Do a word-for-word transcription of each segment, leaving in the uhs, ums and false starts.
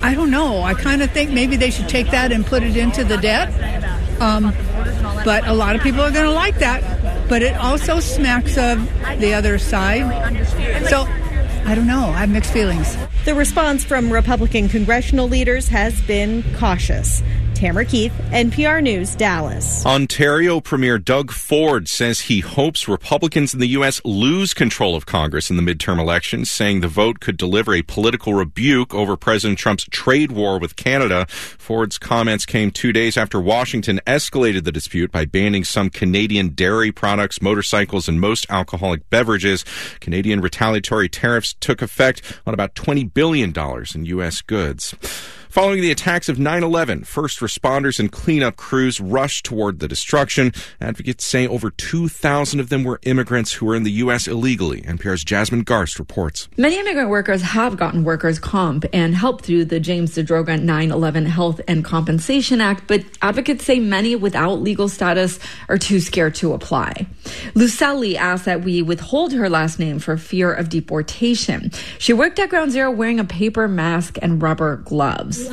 I don't know. I kind of think maybe they should take that and put it into the debt. Um, but a lot of people are going to like that. But it also smacks of the other side. So I don't know. I have mixed feelings. The response from Republican congressional leaders has been cautious. Tamara Keith, N P R News, Dallas. Ontario Premier Doug Ford says he hopes Republicans in the U S lose control of Congress in the midterm elections, saying the vote could deliver a political rebuke over President Trump's trade war with Canada. Ford's comments came two days after Washington escalated the dispute by banning some Canadian dairy products, motorcycles, and most alcoholic beverages. Canadian retaliatory tariffs took effect on about twenty billion dollars in U S goods. Following the attacks of nine eleven, first responders and cleanup crews rushed toward the destruction. Advocates say over two thousand of them were immigrants who were in the U S illegally. N P R's Jasmine Garst reports. Many immigrant workers have gotten workers' comp and help through the James DeDroga nine eleven Health and Compensation Act, but advocates say many without legal status are too scared to apply. Lucelli asked that we withhold her last name for fear of deportation. She worked at Ground Zero wearing a paper mask and rubber gloves.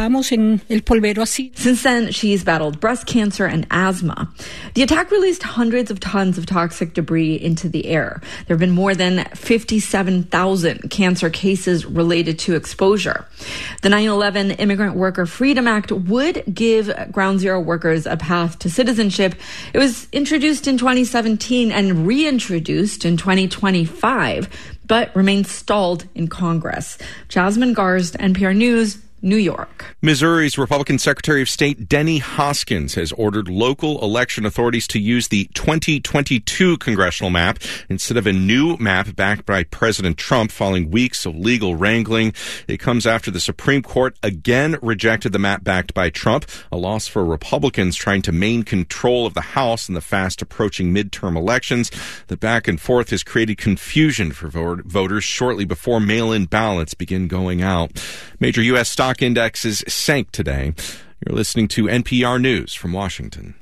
Since then, she's battled breast cancer and asthma. The attack released hundreds of tons of toxic debris into the air. There have been more than fifty-seven thousand cancer cases related to exposure. The nine eleven Immigrant Worker Freedom Act would give Ground Zero workers a path to citizenship. It was introduced in twenty seventeen and reintroduced in twenty twenty-five, but remains stalled in Congress. Jasmine Garst, N P R News, New York. Missouri's Republican Secretary of State Denny Hoskins has ordered local election authorities to use the twenty twenty-two congressional map instead of a new map backed by President Trump following weeks of legal wrangling. It comes after the Supreme Court again rejected the map backed by Trump, a loss for Republicans trying to maintain control of the House in the fast approaching midterm elections. The back and forth has created confusion for voters shortly before mail-in ballots begin going out. Major U S stock indexes sank today. You're listening to N P R News from Washington.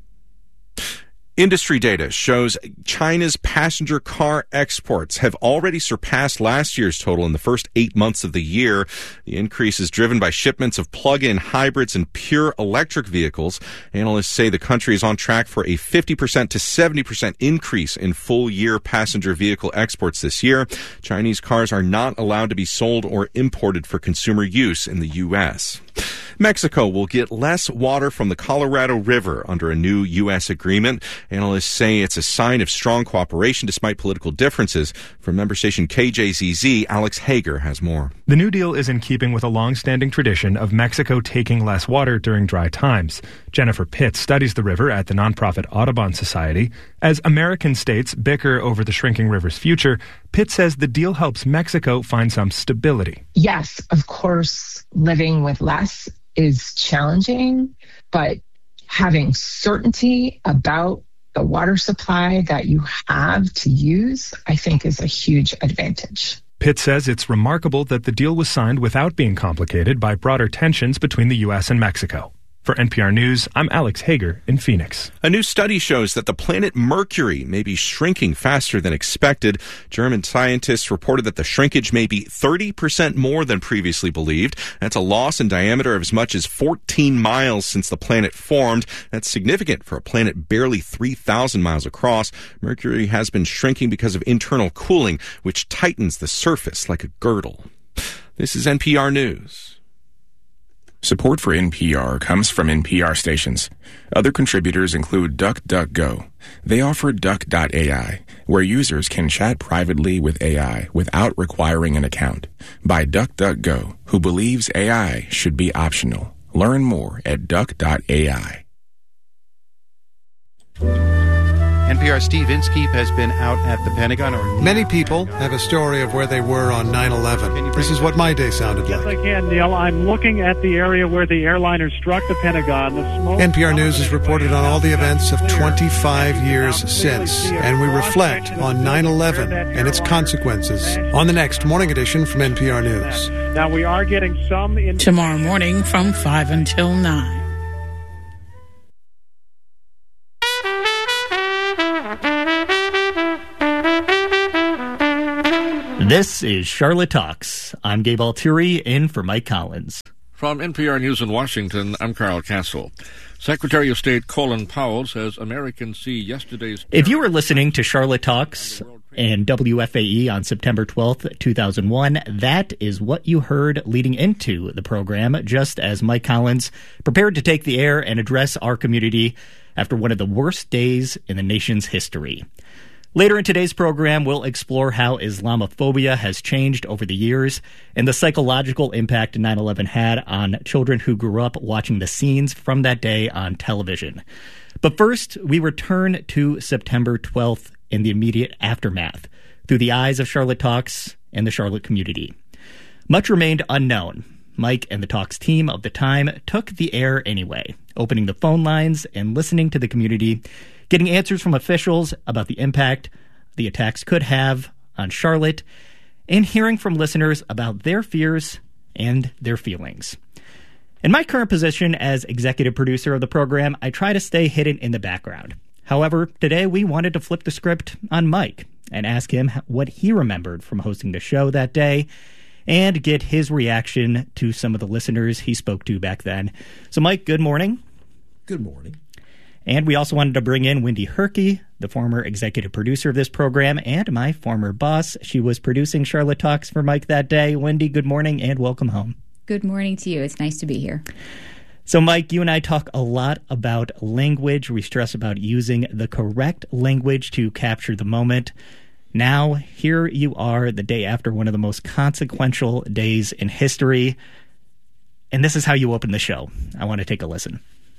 Industry data shows China's passenger car exports have already surpassed last year's total in the first eight months of the year. The increase is driven by shipments of plug-in hybrids and pure electric vehicles. Analysts say the country is on track for a fifty percent to seventy percent increase in full-year passenger vehicle exports this year. Chinese cars are not allowed to be sold or imported for consumer use in the U S. Mexico will get less water from the Colorado River under a new U S agreement. Analysts say it's a sign of strong cooperation despite political differences. From member station K J Z Z, Alex Hager has more. The new deal is in keeping with a long-standing tradition of Mexico taking less water during dry times. Jennifer Pitts studies the river at the nonprofit Audubon Society. As American states bicker over the shrinking river's future, Pitts says the deal helps Mexico find some stability. Yes, of course, living with less is challenging, but having certainty about the water supply that you have to use, I think, is a huge advantage. Pitt says it's remarkable that the deal was signed without being complicated by broader tensions between the U S and Mexico. For N P R News, I'm Alex Hager in Phoenix. A new study shows that the planet Mercury may be shrinking faster than expected. German scientists reported that the shrinkage may be thirty percent more than previously believed. That's a loss in diameter of as much as fourteen miles since the planet formed. That's significant for a planet barely three thousand miles across. Mercury has been shrinking because of internal cooling, which tightens the surface like a girdle. This is N P R News. Support for N P R comes from N P R stations. Other contributors include DuckDuckGo. They offer Duck dot A I, where users can chat privately with A I without requiring an account. By DuckDuckGo, who believes A I should be optional. Learn more at Duck dot A I. N P R's Steve Inskeep has been out at the Pentagon. Or Many people have a story of where they were on nine eleven. This is what my day sounded yes, like. Yes, I can, Neil. I'm looking at the area where the airliner struck the Pentagon. The smoke N P R News has reported on all the events of twenty-five years since, and we reflect on nine eleven and its consequences on the next morning edition from N P R News. Now, we are getting some... In- Tomorrow morning from five until nine. This is Charlotte Talks. I'm Gabe Altieri, in for Mike Collins. From N P R News in Washington, I'm Carl Castle. Secretary of State Colin Powell says Americans see yesterday's... If you were listening to Charlotte Talks and W F A E on September twelfth, two thousand one, that is what you heard leading into the program, just as Mike Collins prepared to take the air and address our community after one of the worst days in the nation's history. Later in today's program, we'll explore how Islamophobia has changed over the years and the psychological impact nine eleven had on children who grew up watching the scenes from that day on television. But first, we return to September twelfth and the immediate aftermath through the eyes of Charlotte Talks and the Charlotte community. Much remained unknown. Mike and the Talks team of the time took the air anyway, opening the phone lines and listening to the community, getting answers from officials about the impact the attacks could have on Charlotte, and hearing from listeners about their fears and their feelings. In my current position as executive producer of the program, I try to stay hidden in the background. However, today we wanted to flip the script on Mike and ask him what he remembered from hosting the show that day and get his reaction to some of the listeners he spoke to back then. So, Mike, good morning. Good morning. And we also wanted to bring in Wendy Herkey, the former executive producer of this program and my former boss. She was producing Charlotte Talks for Mike that day. Wendy, good morning and welcome home. Good morning to you. It's nice to be here. So, Mike, you and I talk a lot about language. We stress about using the correct language to capture the moment. Now, here you are the day after one of the most consequential days in history. And this is how you open the show. I want to take a listen.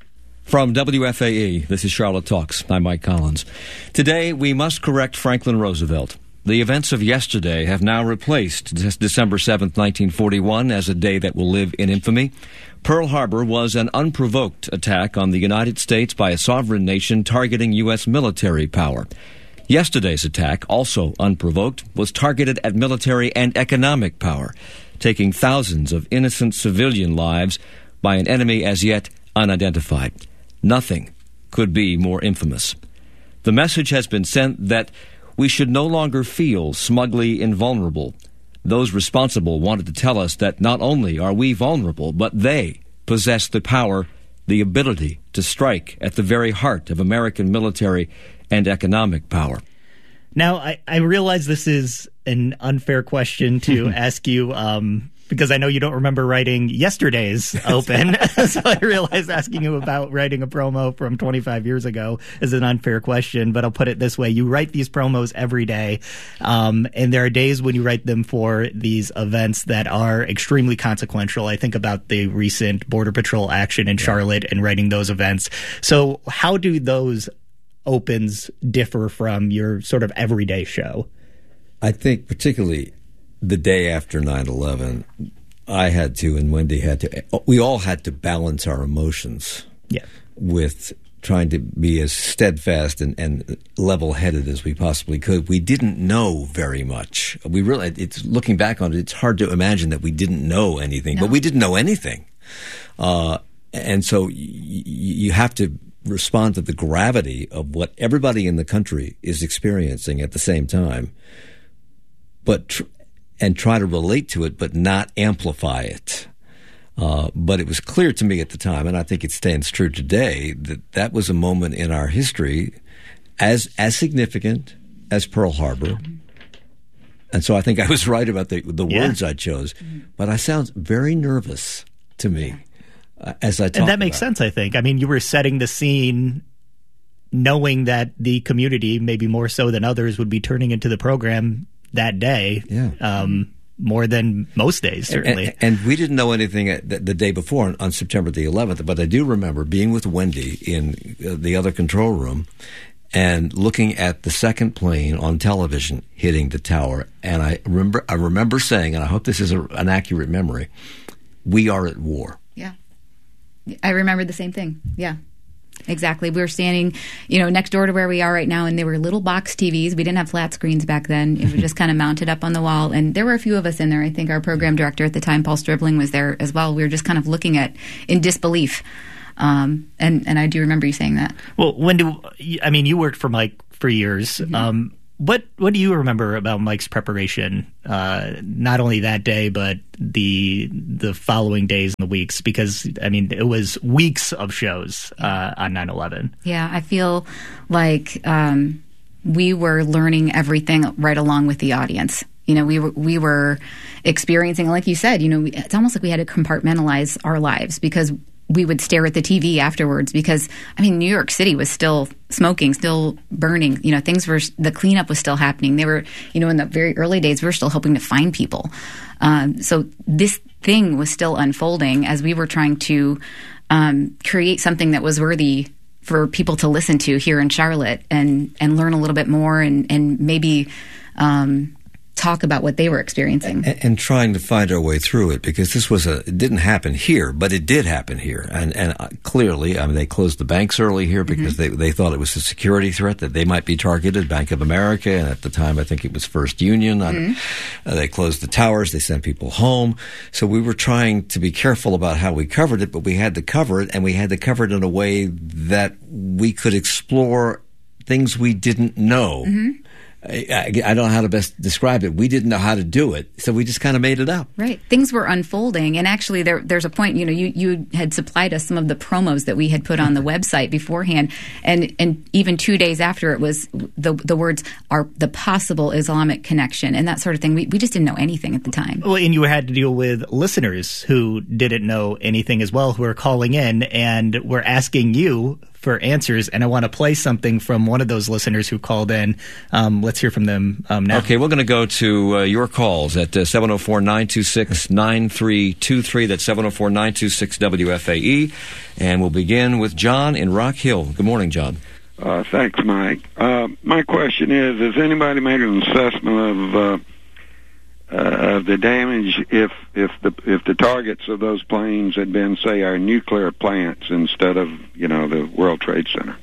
From W F A E, this is Charlotte Talks. I'm Mike Collins. Today, we must correct Franklin Roosevelt. The events of yesterday have now replaced December seventh, nineteen forty-one, as a day that will live in infamy. Pearl Harbor was an unprovoked attack on the United States by a sovereign nation targeting U S military power. Yesterday's attack, also unprovoked, was targeted at military and economic power, taking thousands of innocent civilian lives by an enemy as yet unidentified. Nothing could be more infamous. The message has been sent that we should no longer feel smugly invulnerable. Those responsible wanted to tell us that not only are we vulnerable, but they possess the power, the ability to strike at the very heart of American military and economic power. Now, I, I realize this is an unfair question to ask you, um, because I know you don't remember writing yesterday's open. So I realize asking you about writing a promo from twenty-five years ago is an unfair question, but I'll put it this way. You write these promos every day, um, and there are days when you write them for these events that are extremely consequential. I think about the recent Border Patrol action in Charlotte and writing those events. So how do those opens differ from your sort of everyday show? I think particularly the day after nine eleven, I had to, and Wendy had to, we all had to balance our emotions yeah. with trying to be as steadfast and, and level-headed as we possibly could. We didn't know very much. We really, it's looking back on it, it's hard to imagine that we didn't know anything, no. but we didn't know anything. Uh, and so y- you have to respond to the gravity of what everybody in the country is experiencing at the same time, but tr- and try to relate to it, but not amplify it. Uh, but it was clear to me at the time, and I think it stands true today, that that was a moment in our history as as significant as Pearl Harbor. And so I think I was right about the the yeah. words I chose, but I sound very nervous to me. Uh, as I talk and that makes sense, I think. I mean, you were setting the scene knowing that the community, maybe more so than others, would be turning into the program that day, yeah. um, more than most days, certainly. And, and, and we didn't know anything the, the day before on, on September the eleventh, but I do remember being with Wendy in uh, the other control room and looking at the second plane on television hitting the tower. And I remember, I remember saying, and I hope this is a, an accurate memory, we are at war. Yeah. I remember the same thing. Yeah. Exactly. We were standing, you know, next door to where we are right now, and there were little box T Vs. We didn't have flat screens back then. It was just kind of mounted up on the wall, and there were a few of us in there. I think our program director at the time, Paul Stribling, was there as well. We were just kind of looking at in disbelief, um, and and I do remember you saying that. Well, when do I mean you worked for Mike for years? Mm-hmm. Um, What what do you remember about Mike's preparation? Uh, not only that day, but the the following days and the weeks, because I mean it was weeks of shows uh, on nine eleven. Yeah, I feel like um, we were learning everything right along with the audience. You know, we were we were experiencing, like you said, you know, we, it's almost like we had to compartmentalize our lives, because we would stare at the T V afterwards, because, I mean, New York City was still smoking, still burning. You know, things were, the cleanup was still happening. They were, you know, in the very early days, we were still hoping to find people. Um, so this thing was still unfolding as we were trying to um, create something that was worthy for people to listen to here in Charlotte, and, and learn a little bit more, and, and maybe um, talk about what they were experiencing. And, and trying to find our way through it, because this was a, it didn't happen here, but it did happen here. And, and clearly, I mean, they closed the banks early here because mm-hmm. they, they thought it was a security threat, that they might be targeted, Bank of America, and at the time, I think it was First Union. Mm-hmm. Uh, they closed the towers, they sent people home. So we were trying to be careful about how we covered it, but we had to cover it, and we had to cover it in a way that we could explore things we didn't know. Mm-hmm. I, I don't know how to best describe it. We didn't know how to do it, so we just kind of made it up. Right. Things were unfolding, and actually there, there's a point, you know, you, you had supplied us some of the promos that we had put on the website beforehand, and, and even two days after, it was the the words are the possible Islamic connection and that sort of thing. We, we just didn't know anything at the time. Well, and you had to deal with listeners who didn't know anything as well, who were calling in and were asking you for answers, and I want to play something from one of those listeners who called in. Um, let's hear from them um, now. Okay, we're going to go to uh, your calls at uh, seven oh four, nine two six, nine three two three. That's seven oh four, nine two six, W F A E. And we'll begin with John in Rock Hill. Good morning, John. Uh, thanks, Mike. Uh, my question is, has anybody made an assessment of uh, uh, the damage if if the if the targets of those planes had been, say, our nuclear plants instead of, you know, the World Trade Center?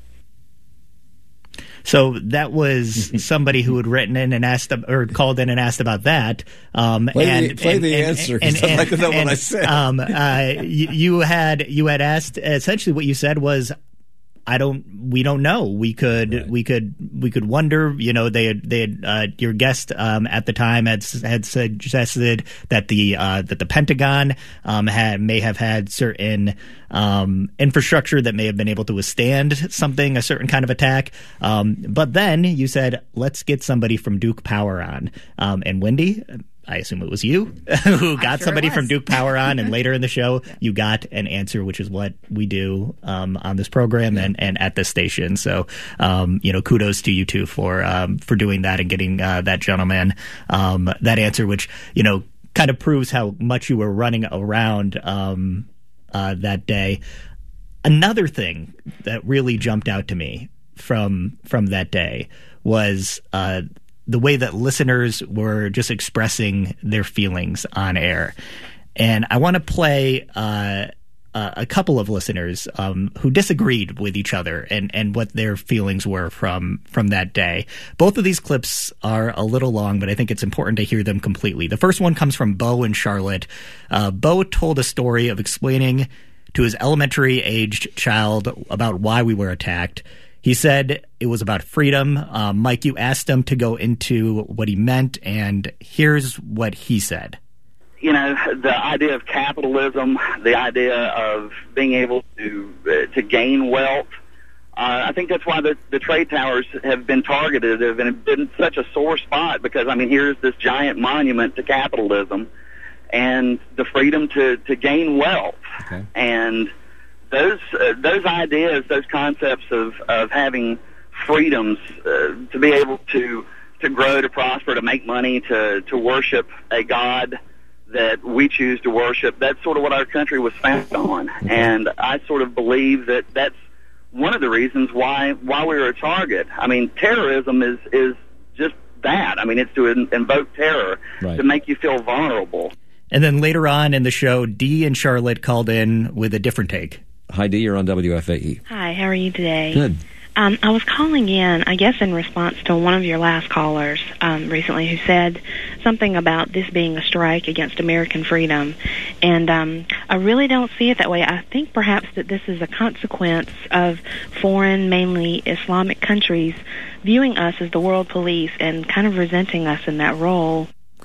So that was somebody who had written in and asked, or called in and asked about that. Um, play and, the, play and, the and, answer, and, because I'd like to know and, what I said. Um, uh, you, you had you had asked, essentially what you said was, I don't. We don't know. We could. Right. We could. We could wonder. You know, they had. They had. Uh, your guest um, at the time had had suggested that the uh, that the Pentagon um, had may have had certain um, infrastructure that may have been able to withstand something, a certain kind of attack. Um, but then you said, let's get somebody from Duke Power on. Um, and Wendy, I assume it was you who got sure somebody from Duke Power on, and later in the show, you got an answer, which is what we do um, on this program and, and at this station. So, um, you know, kudos to you two for um, for doing that and getting uh, that gentleman um, that answer, which, you know, kind of proves how much you were running around um, uh, that day. Another thing that really jumped out to me from from that day was uh, the way that listeners were just expressing their feelings on air. And I want to play uh, uh, a couple of listeners um, who disagreed with each other and, and what their feelings were from, from that day. Both of these clips are a little long, but I think it's important to hear them completely. The first one comes from Bo in Charlotte. Uh, Bo told a story of explaining to his elementary-aged child about why we were attacked. He said it was about freedom. Um, Mike, you asked him to go into what he meant, and here's what he said. You know, the idea of capitalism, the idea of being able to uh, to gain wealth, uh, I think that's why the, the trade towers have been targeted, have been, been such a sore spot, because, I mean, here's this giant monument to capitalism and the freedom to, to gain wealth. Okay. And Those uh, those ideas, those concepts of, of having freedoms uh, to be able to to grow, to prosper, to make money, to, to worship a God that we choose to worship, that's sort of what our country was founded on. And I sort of believe that that's one of the reasons why why we were a target. I mean, terrorism is, is just that. I mean, it's to in, invoke terror, right, to make you feel vulnerable. And then later on in the show, Dee and Charlotte called in with a different take. Hi, Dee. You're on W F A E. Hi, how are you today? Good. Um, I was calling in, I guess, in response to one of your last callers um, recently who said something about this being a strike against American freedom. And um, I really don't see it that way. I think perhaps that this is a consequence of foreign, mainly Islamic countries viewing us as the world police and kind of resenting us in that role.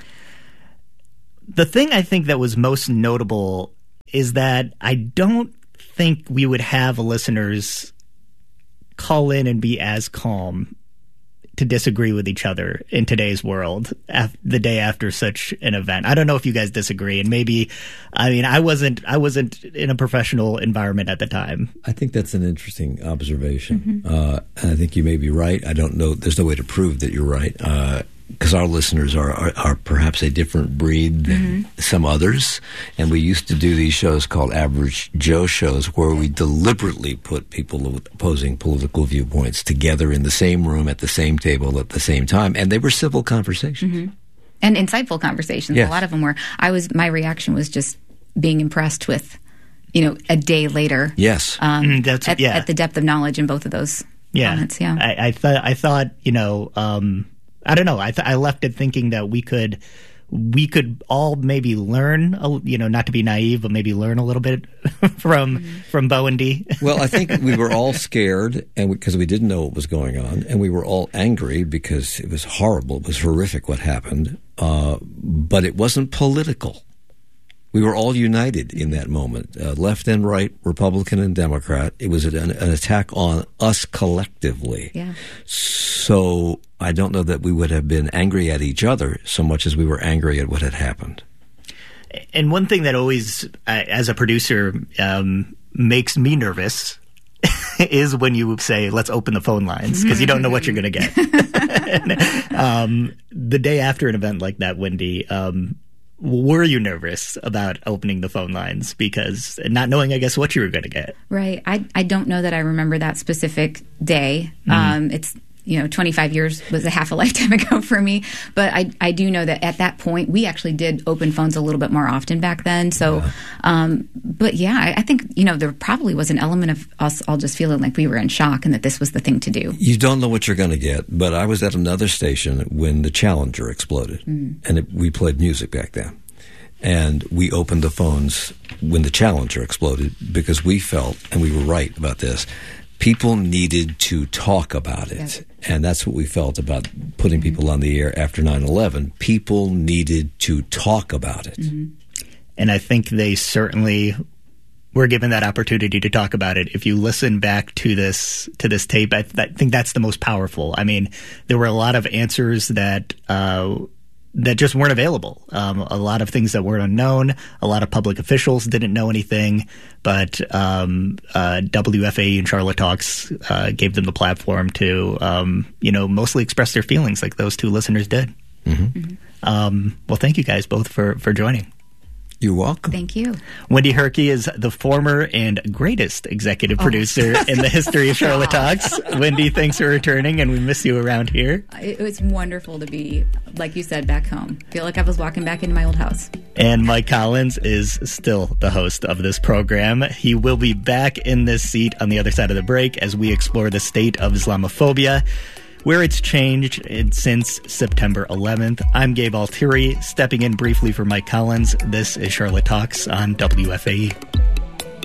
The thing I think that was most notable is that I don't think we would have listeners call in and be as calm to disagree with each other in today's world af- the day after such an event. I don't know if you guys disagree, and maybe, I mean, I wasn't, I wasn't in a professional environment at the time. I think that's an interesting observation. Mm-hmm. Uh, and I think you may be right. I don't know. There's no way to prove that you're right. Uh, because our listeners are, are, are perhaps a different breed than mm-hmm. some others. And we used to do these shows called Average Joe shows where we deliberately put people with opposing political viewpoints together in the same room at the same table at the same time. And they were civil conversations. Mm-hmm. And insightful conversations. Yes. A lot of them were. I was, my reaction was just being impressed with, you know, a day later. Yes. Um, mm, that's, at, yeah. at the depth of knowledge in both of those yeah. comments. Yeah. I, I thought, I thought, you know, um, I don't know. I th- I left it thinking that we could we could all maybe learn, a, you know, not to be naive, but maybe learn a little bit from mm-hmm. from Bo and Dee. Well, I think we were all scared, and because we, we didn't know what was going on, and we were all angry because it was horrible. It was horrific what happened, uh, but it wasn't political. We were all united in that moment, uh, left and right, Republican and Democrat. It was an, an attack on us collectively. Yeah. So I don't know that we would have been angry at each other so much as we were angry at what had happened. And one thing that always, uh, as a producer, um, makes me nervous is when you say, let's open the phone lines, because you don't know what you're going to get. um, the day after an event like that, Wendy, um, were you nervous about opening the phone lines because not knowing, I guess, what you were going to get? Right. I I don't know that I remember that specific day. Mm-hmm. Um, it's, you know, twenty-five years was a half a lifetime ago for me. But I I do know that at that point, we actually did open phones a little bit more often back then. So, yeah. Um, but yeah, I, I think, you know, there probably was an element of us all just feeling like we were in shock and that this was the thing to do. You don't know what you're going to get. But I was at another station when the Challenger exploded. Mm. And it, we played music back then. And we opened the phones when the Challenger exploded because we felt, and we were right about this, people needed to talk about it. Yes. And that's what we felt about putting people on the air after nine eleven. People needed to talk about it. Mm-hmm. And I think they certainly were given that opportunity to talk about it. If you listen back to this to this tape, I, th- I think that's the most powerful. I mean, there were a lot of answers that uh, that just weren't available. Um, a lot of things that weren't unknown. A lot of public officials didn't know anything, but um, uh, W F A E and Charlotte Talks uh, gave them the platform to, um, you know, mostly express their feelings like those two listeners did. Mm-hmm. Mm-hmm. Um, well, thank you guys both for, for joining. You're welcome. Thank you. Wendy Herkey is the former and greatest executive oh. producer in the history of Charlotte Talks. Wendy, thanks for returning, and we miss you around here. It was wonderful to be, like you said, back home. I feel like I was walking back into my old house. And Mike Collins is still the host of this program. He will be back in this seat on the other side of the break as we explore the state of Islamophobia, where it's changed since September eleventh. I'm Gabe Altieri, stepping in briefly for Mike Collins. This is Charlotte Talks on W F A E.